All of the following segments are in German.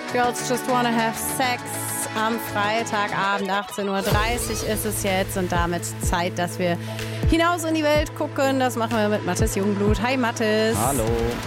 Girls Just Wanna Have Sex. Am Freitagabend, 18.30 Uhr ist es jetzt und damit Zeit, dass wir hinaus in die Welt gucken. Das machen wir mit Mathis Jungblut. Hi Mathis. Hallo.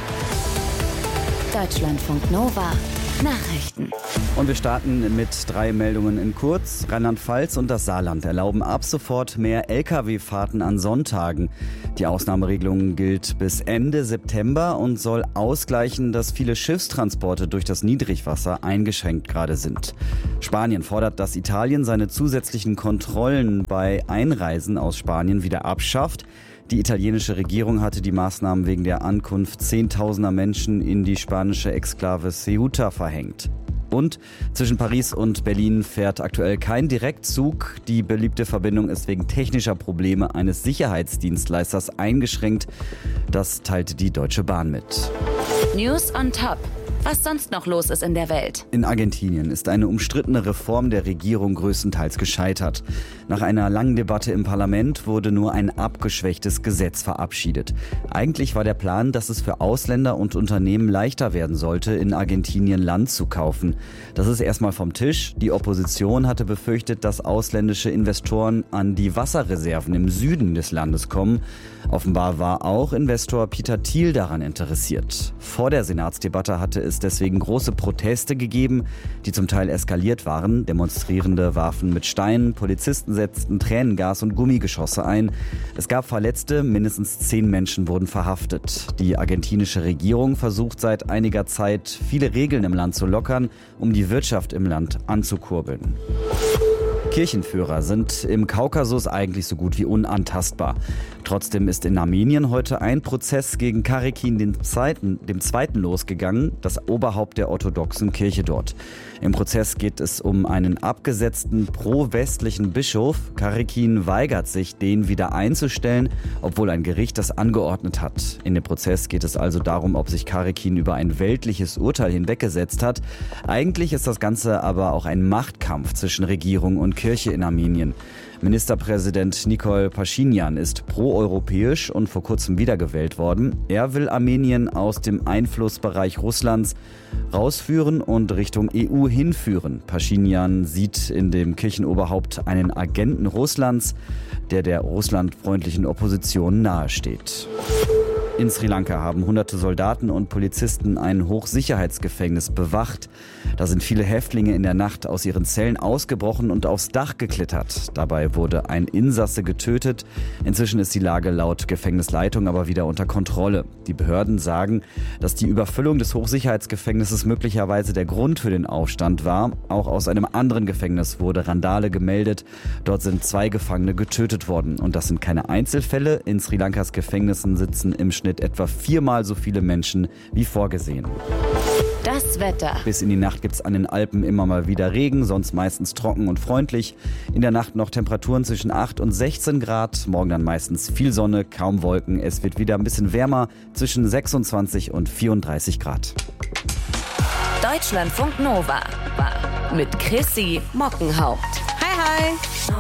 Deutschlandfunk Nova. Nachrichten. Und wir starten mit 3 Meldungen in kurz. Rheinland-Pfalz und das Saarland erlauben ab sofort mehr Lkw-Fahrten an Sonntagen. Die Ausnahmeregelung gilt bis Ende September und soll ausgleichen, dass viele Schiffstransporte durch das Niedrigwasser eingeschränkt gerade sind. Spanien fordert, dass Italien seine zusätzlichen Kontrollen bei Einreisen aus Spanien wieder abschafft. Die italienische Regierung hatte die Maßnahmen wegen der Ankunft Zehntausender Menschen in die spanische Exklave Ceuta verhängt. Und zwischen Paris und Berlin fährt aktuell kein Direktzug. Die beliebte Verbindung ist wegen technischer Probleme eines Sicherheitsdienstleisters eingeschränkt. Das teilte die Deutsche Bahn mit. News on Top. Was sonst noch los ist in der Welt. In Argentinien ist eine umstrittene Reform der Regierung größtenteils gescheitert. Nach einer langen Debatte im Parlament wurde nur ein abgeschwächtes Gesetz verabschiedet. Eigentlich war der Plan, dass es für Ausländer und Unternehmen leichter werden sollte, in Argentinien Land zu kaufen. Das ist erstmal vom Tisch. Die Opposition hatte befürchtet, dass ausländische Investoren an die Wasserreserven im Süden des Landes kommen. Offenbar war auch Investor Peter Thiel daran interessiert. Vor der Senatsdebatte hatte es deswegen große Proteste gegeben, die zum Teil eskaliert waren. Demonstrierende warfen mit Steinen, Polizisten setzten Tränengas und Gummigeschosse ein. Es gab Verletzte, mindestens 10 Menschen wurden verhaftet. Die argentinische Regierung versucht seit einiger Zeit, viele Regeln im Land zu lockern, um die Wirtschaft im Land anzukurbeln. Kirchenführer sind im Kaukasus eigentlich so gut wie unantastbar. Trotzdem ist in Armenien heute ein Prozess gegen Karikin dem Zweiten losgegangen, das Oberhaupt der orthodoxen Kirche dort. Im Prozess geht es um einen abgesetzten pro-westlichen Bischof. Karikin weigert sich, den wieder einzustellen, obwohl ein Gericht das angeordnet hat. In dem Prozess geht es also darum, ob sich Karikin über ein weltliches Urteil hinweggesetzt hat. Eigentlich ist das Ganze aber auch ein Machtkampf zwischen Regierung und Kirche in Armenien. Ministerpräsident Nikol Paschinjan ist proeuropäisch und vor kurzem wiedergewählt worden. Er will Armenien aus dem Einflussbereich Russlands rausführen und Richtung EU hinführen. Paschinjan sieht in dem Kirchenoberhaupt einen Agenten Russlands, der russlandfreundlichen Opposition nahesteht. In Sri Lanka haben hunderte Soldaten und Polizisten ein Hochsicherheitsgefängnis bewacht. Da sind viele Häftlinge in der Nacht aus ihren Zellen ausgebrochen und aufs Dach geklettert. Dabei wurde ein Insasse getötet. Inzwischen ist die Lage laut Gefängnisleitung aber wieder unter Kontrolle. Die Behörden sagen, dass die Überfüllung des Hochsicherheitsgefängnisses möglicherweise der Grund für den Aufstand war. Auch aus einem anderen Gefängnis wurde Randale gemeldet. Dort sind 2 Gefangene getötet worden. Und das sind keine Einzelfälle. In Sri Lankas Gefängnissen sitzen im Schnitt etwa 4-mal so viele Menschen wie vorgesehen. Das Wetter. Bis in die Nacht gibt es an den Alpen immer mal wieder Regen, sonst meistens trocken und freundlich. In der Nacht noch Temperaturen zwischen 8 und 16 Grad. Morgen dann meistens viel Sonne, kaum Wolken. Es wird wieder ein bisschen wärmer, zwischen 26 und 34 Grad. Deutschlandfunk Nova. Mit Chrissy Mockenhaupt. Hi, hi.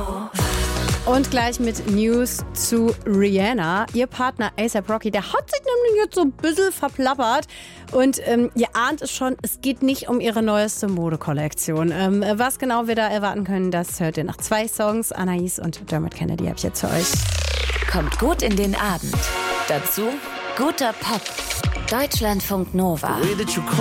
Und gleich mit News zu Rihanna. Ihr Partner A$AP Rocky, der hat sich nämlich jetzt so ein bisschen verplappert. Und ihr ahnt es schon, es geht nicht um ihre neueste Modekollektion. Was genau wir da erwarten können, das hört ihr nach 2 Songs. Anais und Dermot Kennedy habe ich jetzt für euch. Kommt gut in den Abend. Dazu guter Pop. Deutschlandfunk Nova.